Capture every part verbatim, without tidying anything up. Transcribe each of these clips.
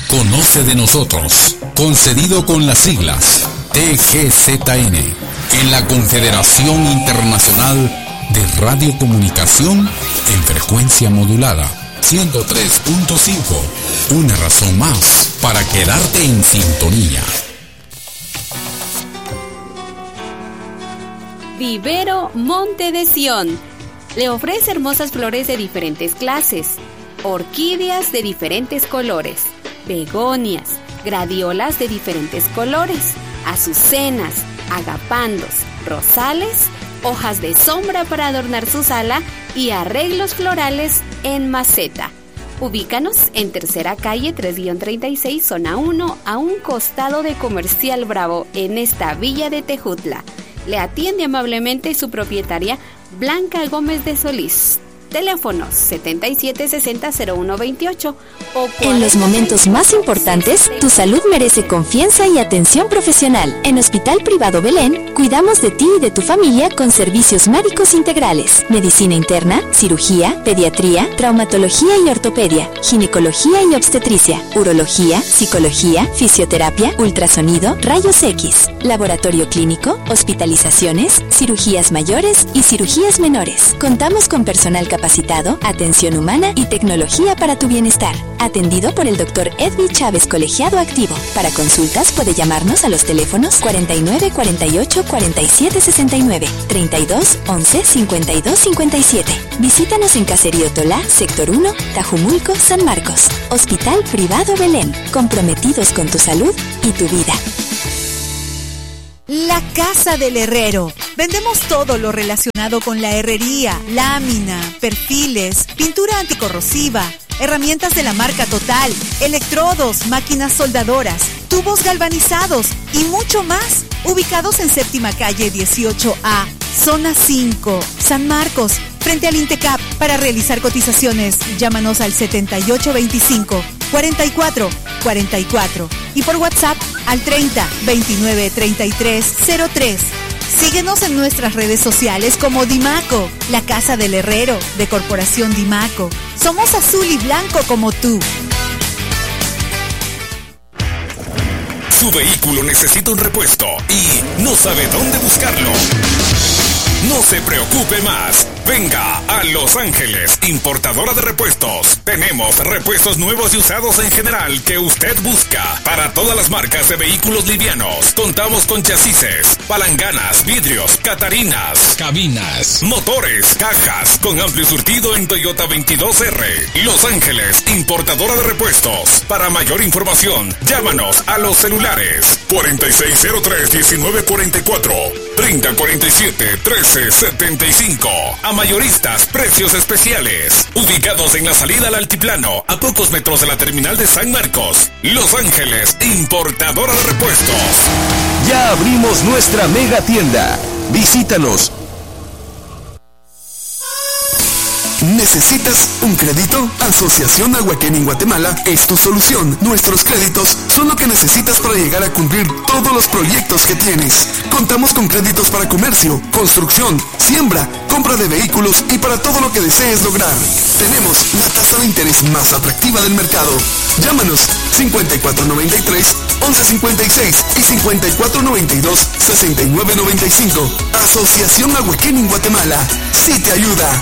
Conoce de nosotros. Concedido con las siglas T G Z N. En la Confederación Internacional de Radiocomunicación en frecuencia modulada. ciento tres punto cinco. Una razón más para quedarte en sintonía. Vivero Monte de Sion le ofrece hermosas flores de diferentes clases, orquídeas de diferentes colores, begonias, gladiolas de diferentes colores, azucenas, agapandos, rosales, hojas de sombra para adornar su sala y arreglos florales en maceta. Ubícanos en Tercera Calle tres treinta y seis, Zona uno, a un costado de Comercial Bravo, en esta villa de Tejutla. Le atiende amablemente su propietaria Blanca Gómez de Solís. Teléfonos setenta y siete sesenta cero uno veintiocho o En los momentos más importantes, tu salud merece confianza y atención profesional. En Hospital Privado Belén, cuidamos de ti y de tu familia con servicios médicos integrales, medicina interna, cirugía, pediatría, traumatología y ortopedia, ginecología y obstetricia, urología, psicología, fisioterapia, ultrasonido, rayos X, laboratorio clínico, hospitalizaciones, cirugías mayores y cirugías menores. Contamos con personal capacitado capacitado, atención humana y tecnología para tu bienestar. Atendido por el doctor Edwin Chávez, colegiado activo. Para consultas puede llamarnos a los teléfonos cuarenta y nueve cuarenta y ocho cuarenta y siete sesenta y nueve, treinta y dos once cincuenta y dos cincuenta y siete. Visítanos en Caserío Tolá, Sector uno, Tajumulco, San Marcos. Hospital Privado Belén, comprometidos con tu salud y tu vida. La Casa del Herrero. Vendemos todo lo relacionado con la herrería, lámina, perfiles, pintura anticorrosiva, herramientas de la marca Total, electrodos, máquinas soldadoras, tubos galvanizados y mucho más. Ubicados en Séptima Calle dieciocho A, Zona cinco, San Marcos, frente al Intecap. Para realizar cotizaciones, llámanos al setenta y ocho veinticinco, cuarenta y cuatro, cuarenta y cuatro y por WhatsApp al treinta, veintinueve, treinta y tres, cero tres. Síguenos en nuestras redes sociales como Dimaco, la Casa del Herrero, de Corporación Dimaco. Somos azul y blanco como tú. Su vehículo necesita un repuesto y no sabe dónde buscarlo. No se preocupe más. Venga a Los Ángeles, importadora de repuestos. Tenemos repuestos nuevos y usados en general que usted busca para todas las marcas de vehículos livianos. Contamos con chasis, palanganas, vidrios, catarinas, cabinas, motores, cajas, con amplio surtido en Toyota veintidós R. Los Ángeles, importadora de repuestos. Para mayor información, llámanos a los celulares cuarenta y seis cero tres, diecinueve cuarenta y cuatro, treinta cuarenta y siete, trece setenta y cinco. A mayoristas, precios especiales. Ubicados en la salida al altiplano, a pocos metros de la terminal de San Marcos. Los Ángeles, importadora de repuestos. Ya abrimos nuestra mega tienda. Visítanos. ¿Necesitas un crédito? Asociación Ahuequén en Guatemala es tu solución. Nuestros créditos son lo que necesitas para llegar a cumplir todos los proyectos que tienes. Contamos con créditos para comercio, construcción, siembra, compra de vehículos y para todo lo que desees lograr. Tenemos la tasa de interés más atractiva del mercado. Llámanos cincuenta y cuatro noventa y tres, once cincuenta y seis y cincuenta y cuatro noventa y dos, sesenta y nueve noventa y cinco. Asociación Ahuequén en Guatemala. Sí te ayuda.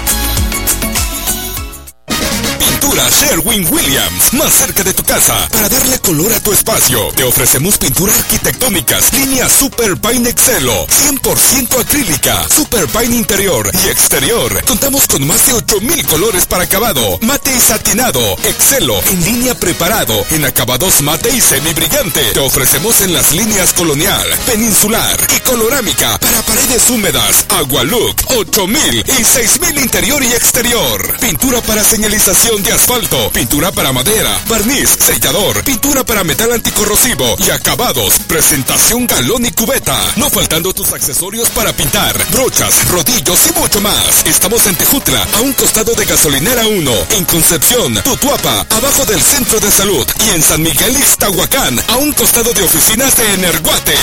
Pintura Sherwin-Williams, más cerca de tu casa, para darle color a tu espacio. Te ofrecemos pintura arquitectónicas, línea Super Pine Excelo, cien por ciento acrílica, Super Pine interior y exterior. Contamos con más de ocho mil colores para acabado, mate y satinado, Excelo, en línea preparado, en acabados mate y semi-brillante. Te ofrecemos en las líneas colonial, peninsular y colorámica, para paredes húmedas, Agualook, ocho mil y seis mil interior y exterior. Pintura para señalización de asfalto, pintura para madera, barniz, sellador, pintura para metal anticorrosivo y acabados, presentación galón y cubeta. No faltando tus accesorios para pintar, brochas, rodillos y mucho más. Estamos en Tejutla, a un costado de Gasolinera uno, en Concepción, Tutuapa, abajo del Centro de Salud, y en San Miguel Ixtahuacán, a un costado de oficinas de Energuate.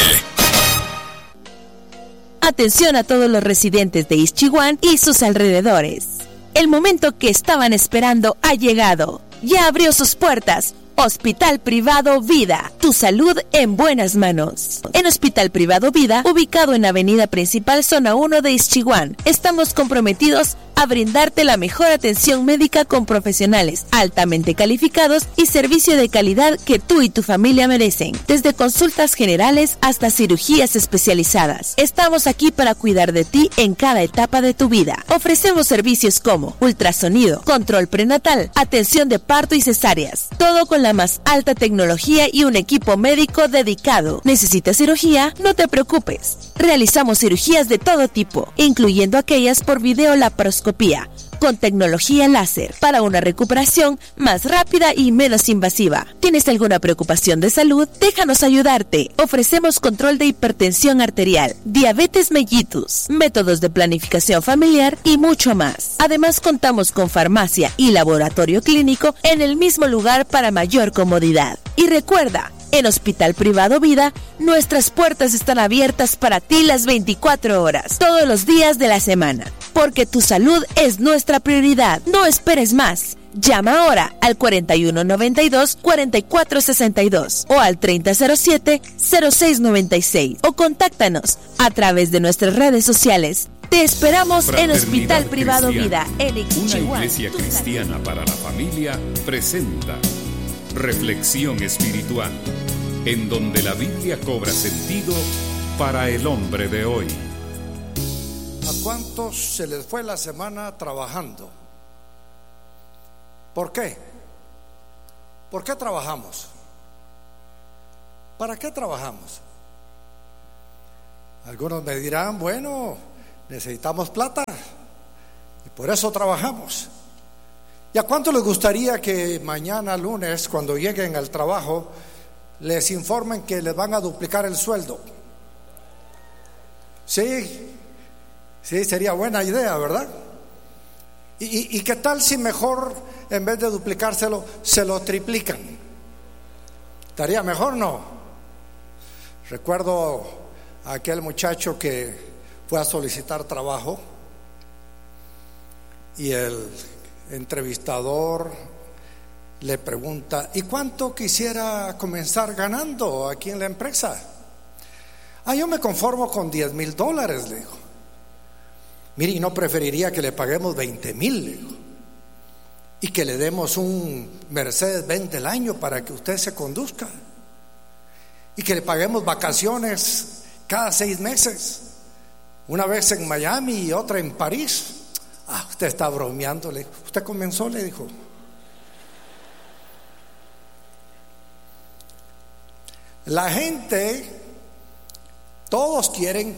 Atención a todos los residentes de Ixchihuán y sus alrededores. El momento que estaban esperando ha llegado. Ya abrió sus puertas. Hospital Privado Vida, tu salud en buenas manos. En Hospital Privado Vida, ubicado en Avenida Principal, Zona uno de Ixchihuán, estamos comprometidos a brindarte la mejor atención médica con profesionales altamente calificados y servicio de calidad que tú y tu familia merecen. Desde consultas generales hasta cirugías especializadas. Estamos aquí para cuidar de ti en cada etapa de tu vida. Ofrecemos servicios como ultrasonido, control prenatal, atención de parto y cesáreas. Todo con la más alta tecnología y un equipo médico dedicado. ¿Necesitas cirugía? No te preocupes. Realizamos cirugías de todo tipo, incluyendo aquellas por videolaparoscopía, con tecnología láser, para una recuperación más rápida y menos invasiva. ¿Tienes alguna preocupación de salud? Déjanos ayudarte. Ofrecemos control de hipertensión arterial, diabetes mellitus, métodos de planificación familiar y mucho más. Además, contamos con farmacia y laboratorio clínico en el mismo lugar para mayor comodidad. Y recuerda, en Hospital Privado Vida, nuestras puertas están abiertas para ti las veinticuatro horas, todos los días de la semana, porque tu salud es nuestra prioridad. No esperes más. Llama ahora al cuarenta y uno noventa y dos, cuarenta y cuatro sesenta y dos o al treinta cero siete, cero seis noventa y seis o contáctanos a través de nuestras redes sociales. Te esperamos en Hospital Privado Vida, en Ixchihuán. Una iglesia cristiana para la familia presenta Reflexión Espiritual, en donde la Biblia cobra sentido para el hombre de hoy. ¿A cuántos se les fue la semana trabajando? ¿Por qué? ¿Por qué trabajamos? ¿Para qué trabajamos? Algunos me dirán, bueno, necesitamos plata y por eso trabajamos. ¿Y a cuánto les gustaría que mañana lunes, cuando lleguen al trabajo, les informen que les van a duplicar el sueldo? Sí, sí, sería buena idea, ¿verdad? ¿Y, y, y qué tal si mejor, en vez de duplicárselo, se lo triplican? ¿Estaría mejor, no? Recuerdo a aquel muchacho que fue a solicitar trabajo y el entrevistador le pregunta, ¿y cuánto quisiera comenzar ganando aquí en la empresa? Ah, yo me conformo con diez mil dólares, le dijo. Mire, ¿y no preferiría que le paguemos veinte mil, le dijo, y que le demos un Mercedes Benz del año para que usted se conduzca, y que le paguemos vacaciones cada seis meses, una vez en Miami y otra en París? Ah, usted está bromeando, le dijo. Usted comenzó, le dijo. La gente, todos quieren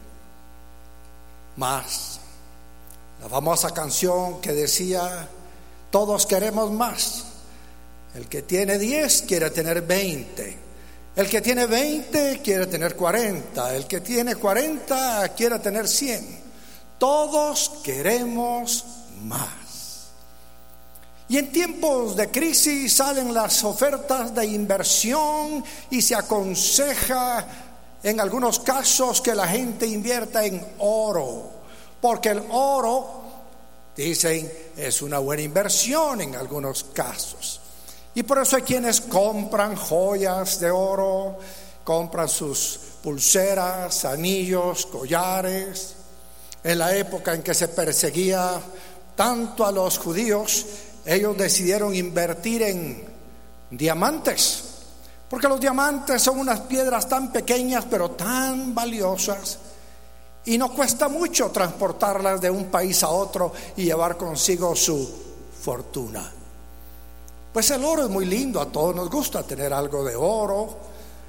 más. La famosa canción que decía, todos queremos más. El que tiene diez quiere tener veinte. El que tiene veinte quiere tener cuarenta. El que tiene cuarenta quiere tener cien. Todos queremos más. Y en tiempos de crisis salen las ofertas de inversión y se aconseja en algunos casos que la gente invierta en oro, porque el oro, dicen, es una buena inversión en algunos casos. Y por eso hay quienes compran joyas de oro, compran sus pulseras, anillos, collares. En la época en que se perseguía tanto a los judíos, ellos decidieron invertir en diamantes, porque los diamantes son unas piedras tan pequeñas pero tan valiosas, y no cuesta mucho transportarlas de un país a otro y llevar consigo su fortuna. Pues el oro es muy lindo, a todos nos gusta tener algo de oro,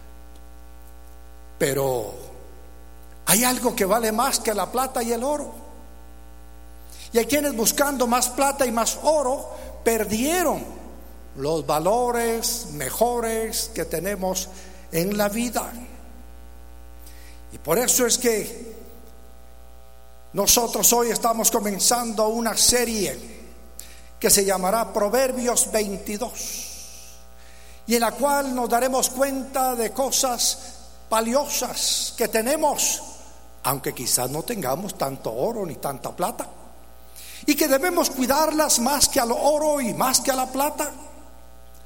pero hay algo que vale más que la plata y el oro. Y hay quienes, buscando más plata y más oro, perdieron los valores mejores que tenemos en la vida. Y por eso es que nosotros hoy estamos comenzando una serie que se llamará Proverbios veintidós, y en la cual nos daremos cuenta de cosas valiosas que tenemos, aunque quizás no tengamos tanto oro ni tanta plata, y que debemos cuidarlas más que al oro y más que a la plata.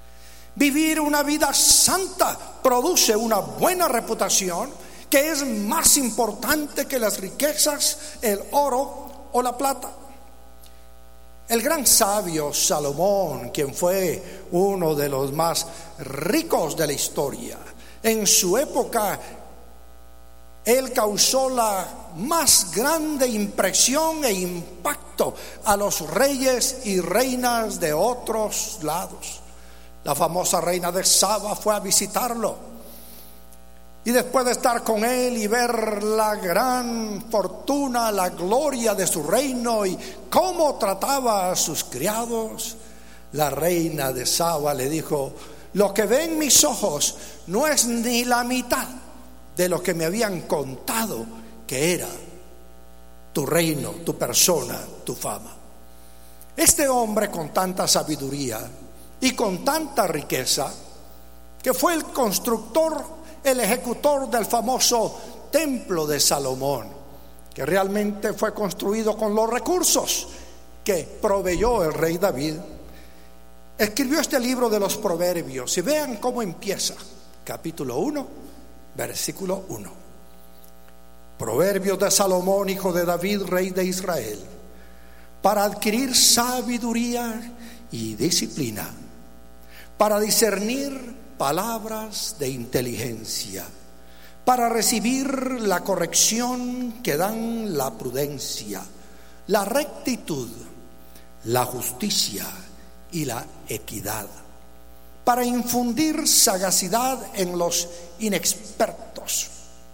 Vivir una vida santa produce una buena reputación que es más importante que las riquezas, el oro o la plata. El gran sabio Salomón, quien fue uno de los más ricos de la historia, en su época él causó la más grande impresión e impacto a los reyes y reinas de otros lados. La famosa reina de Saba fue a visitarlo, y después de estar con él y ver la gran fortuna, la gloria de su reino y cómo trataba a sus criados, la reina de Saba le dijo: lo que ven mis ojos no es ni la mitad de lo que me habían contado que era tu reino, tu persona, tu fama. Este hombre con tanta sabiduría y con tanta riqueza, que fue el constructor, el ejecutor del famoso templo de Salomón, que realmente fue construido con los recursos que proveyó el rey David, escribió este libro de los Proverbios. Y vean cómo empieza, capítulo uno, versículo uno. Proverbios de Salomón, hijo de David, rey de Israel, para adquirir sabiduría y disciplina, para discernir palabras de inteligencia, para recibir la corrección que dan la prudencia, la rectitud, la justicia y la equidad, para infundir sagacidad en los inexpertos,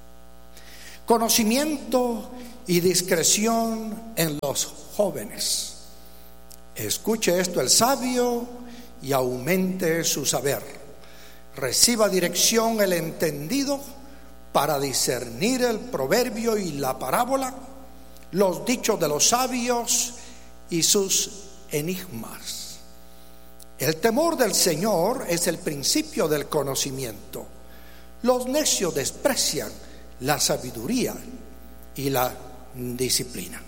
conocimiento y discreción en los jóvenes. Escuche esto el sabio y aumente su saber. Reciba dirección el entendido para discernir el proverbio y la parábola, los dichos de los sabios y sus enigmas. El temor del Señor es el principio del conocimiento. Los necios desprecian la sabiduría y la disciplina.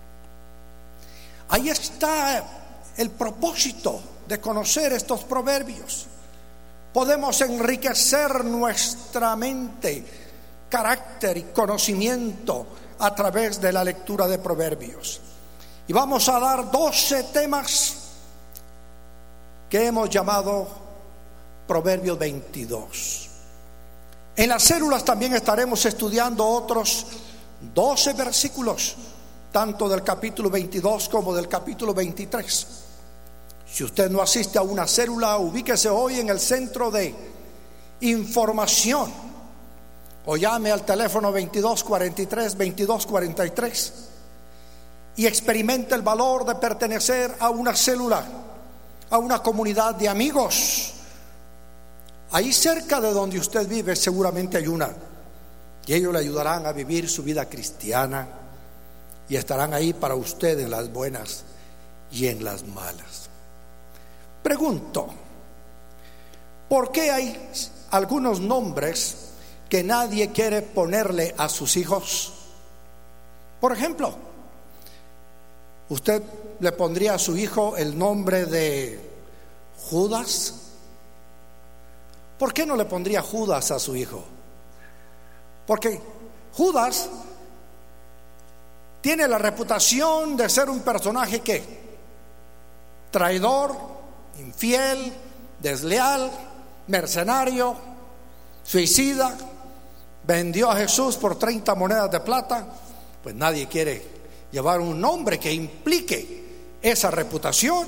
Ahí está el propósito de conocer estos proverbios. Podemos enriquecer nuestra mente, carácter y conocimiento a través de la lectura de proverbios. Y vamos a dar doce temas que hemos llamado Proverbios veintidós. En las células también estaremos estudiando otros doce versículos, tanto del capítulo veintidós como del capítulo veintitrés. Si usted no asiste a una célula, ubíquese hoy en el centro de información o llame al teléfono veintidós cuarenta y tres, veintidós cuarenta y tres y experimente el valor de pertenecer a una célula, a una comunidad de amigos. Ahí cerca de donde usted vive seguramente hay una, y ellos le ayudarán a vivir su vida cristiana y estarán ahí para usted en las buenas y en las malas. Pregunto, ¿por qué hay algunos nombres que nadie quiere ponerle a sus hijos? Por ejemplo, ¿usted le pondría a su hijo el nombre de Judas? ¿Por qué no le pondría Judas a su hijo? Porque Judas tiene la reputación de ser un personaje que traidor, infiel, desleal, mercenario, suicida, vendió a Jesús por treinta monedas de plata. Pues nadie quiere llevar un nombre que implique esa reputación.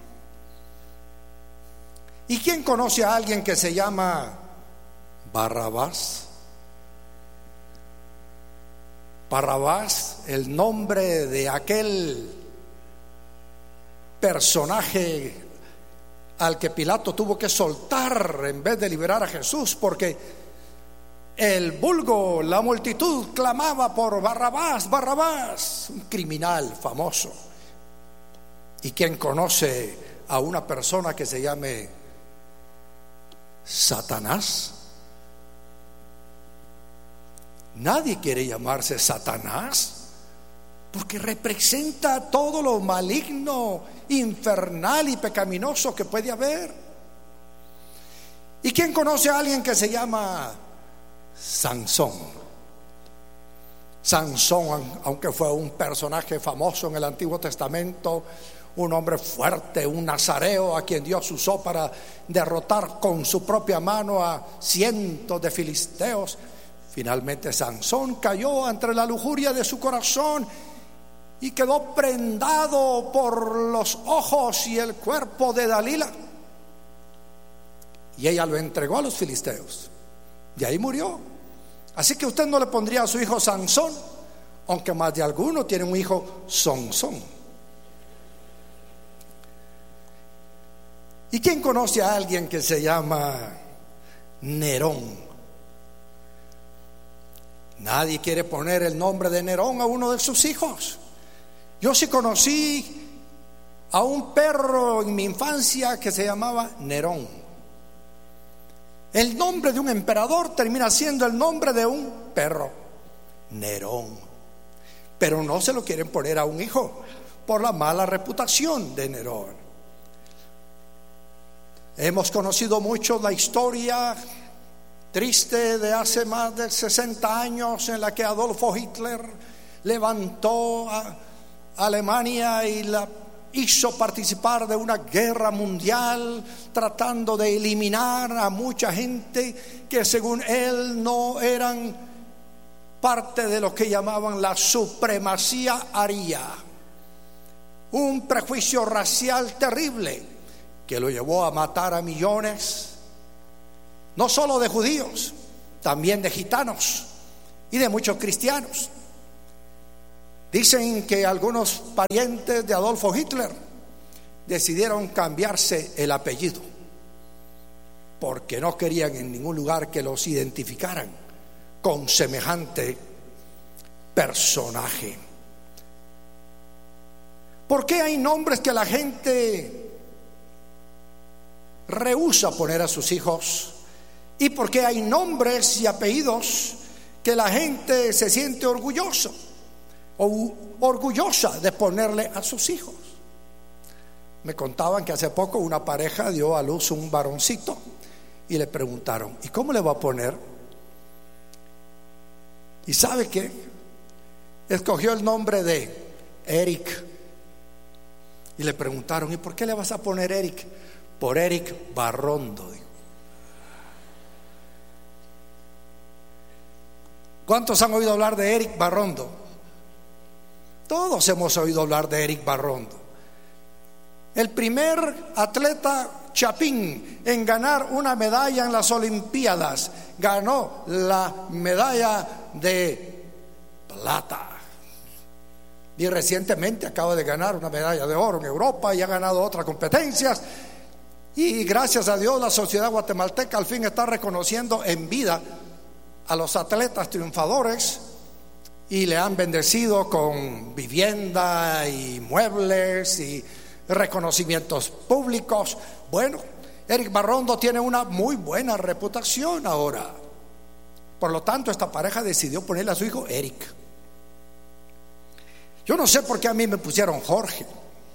¿Y quién conoce a alguien que se llama Barrabás? Barrabás, el nombre de aquel personaje al que Pilato tuvo que soltar en vez de liberar a Jesús, porque el vulgo, la multitud clamaba por Barrabás, Barrabás, un criminal famoso. ¿Y quién conoce a una persona que se llame Satanás? Nadie quiere llamarse Satanás, porque representa todo lo maligno, infernal y pecaminoso que puede haber. quién conoce a alguien que se llama Sansón? Sansón, aunque fue un personaje famoso en el Antiguo Testamento, un hombre fuerte, un nazareo a quien Dios usó para derrotar con su propia mano a cientos de filisteos. Finalmente Sansón cayó entre la lujuria de su corazón y quedó prendado por los ojos y el cuerpo de Dalila, y ella lo entregó a los filisteos y ahí murió. Así que usted no le pondría a su hijo Sansón, aunque más de alguno tiene un hijo Sonsón. ¿Y quién conoce a alguien que se llama Nerón? Nadie quiere poner el nombre de Nerón a uno de sus hijos. Yo sí conocí a un perro en mi infancia que se llamaba Nerón. El nombre de un emperador termina siendo el nombre de un perro, Nerón. Pero no se lo quieren poner a un hijo por la mala reputación de Nerón. Hemos conocido mucho la historia triste de hace más de sesenta años en la que Adolfo Hitler levantó a Alemania y la hizo participar de una guerra mundial, tratando de eliminar a mucha gente que según él no eran parte de lo que llamaban la supremacía aria, un prejuicio racial terrible que lo llevó a matar a millones, no solo de judíos, también de gitanos y de muchos cristianos. Dicen que algunos parientes de Adolfo Hitler decidieron cambiarse el apellido porque no querían en ningún lugar que los identificaran con semejante personaje. ¿Por qué hay nombres que la gente rehúsa poner a sus hijos? ¿Y por qué hay nombres y apellidos que la gente se siente orgulloso o orgullosa de ponerle a sus hijos? Me contaban que hace poco una pareja dio a luz un varoncito y le preguntaron: ¿y cómo le va a poner? ¿Y sabe qué? Escogió el nombre de Eric. Y le preguntaron: ¿y por qué le vas a poner Eric? Por Eric Barrondo. ¿Cuántos han oído hablar de Eric Barrondo? Todos hemos oído hablar de Eric Barrondo, el primer atleta chapín en ganar una medalla en las Olimpiadas. Ganó la medalla de plata y recientemente acaba de ganar una medalla de oro en Europa y ha ganado otras competencias. Y gracias a Dios la sociedad guatemalteca al fin está reconociendo en vida a los atletas triunfadores y le han bendecido con vivienda y muebles y reconocimientos públicos. Bueno, Eric Barrondo tiene una muy buena reputación ahora. Por lo tanto, esta pareja decidió ponerle a su hijo Eric. Yo no sé por qué a mí me pusieron Jorge,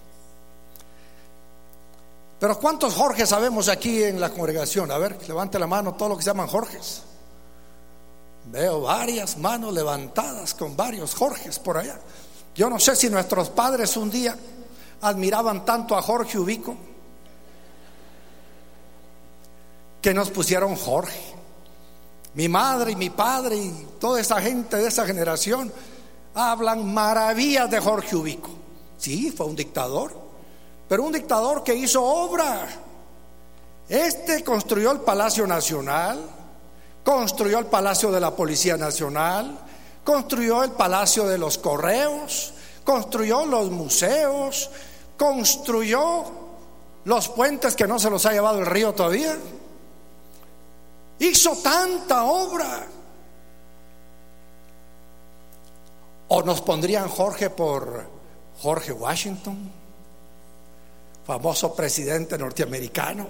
pero ¿cuántos Jorge sabemos aquí en la congregación? A ver, levante la mano todos los que se llaman Jorges. Veo varias manos levantadas con varios Jorges por allá. Yo no sé si nuestros padres un día admiraban tanto a Jorge Ubico que nos pusieron Jorge. Mi madre y mi padre y toda esa gente de esa generación hablan maravillas de Jorge Ubico. Sí, fue un dictador, pero un dictador que hizo obra. Este construyó el Palacio Nacional, construyó el Palacio de la Policía Nacional, construyó el Palacio de los Correos, construyó los museos, construyó los puentes que no se los ha llevado el río todavía. Hizo tanta obra. O nos pondrían Jorge por George Washington, famoso presidente norteamericano.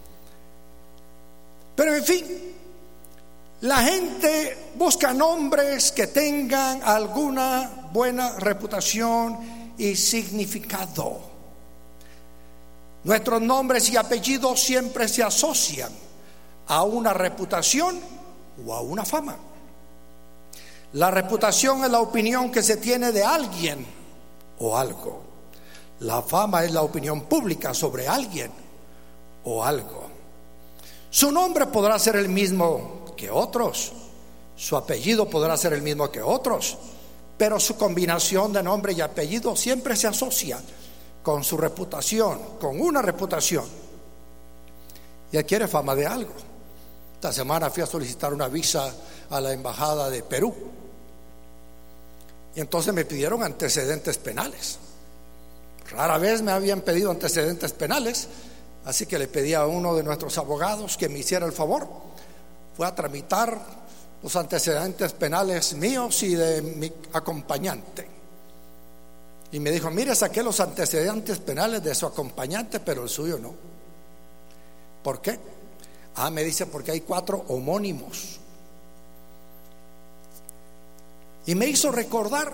Pero en fin, la gente busca nombres que tengan alguna buena reputación y significado. Nuestros nombres y apellidos siempre se asocian a una reputación o a una fama. La reputación es la opinión que se tiene de alguien o algo. La fama es la opinión pública sobre alguien o algo. Su nombre podrá ser el mismo que otros, su apellido podrá ser el mismo que otros, pero su combinación de nombre y apellido siempre se asocia con su reputación, con una reputación, y adquiere fama de algo. Esta semana fui a solicitar una visa a la embajada de Perú, y entonces me pidieron antecedentes penales. Rara vez me habían pedido antecedentes penales, así que le pedí a uno de nuestros abogados que me hiciera el favor. Fue a tramitar los antecedentes penales míos y de mi acompañante, y me dijo: mire, saqué los antecedentes penales de su acompañante, pero el suyo no. ¿Por qué? Ah, me dice, porque hay cuatro homónimos. Y me hizo recordar.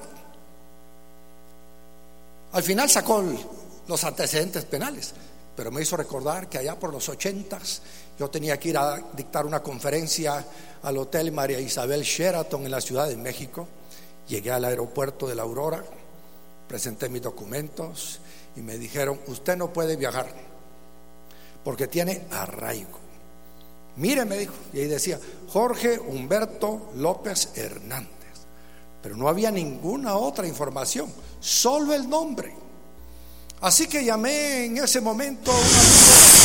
Al final sacó los antecedentes penales, pero me hizo recordar que allá por los ochentas yo tenía que ir a dictar una conferencia al Hotel María Isabel Sheraton en la Ciudad de México. Llegué al aeropuerto de La Aurora, presenté mis documentos y me dijeron: usted no puede viajar porque tiene arraigo. Mire, me dijo, y ahí decía Jorge Humberto López Hernández, pero no había ninguna otra información, solo el nombre. Así que llamé en ese momento a una